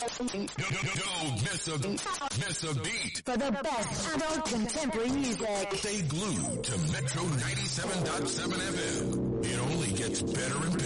Don't miss a beat. For the best adult contemporary music. Stay glued to Metro 97.7 FM. It only gets better and better.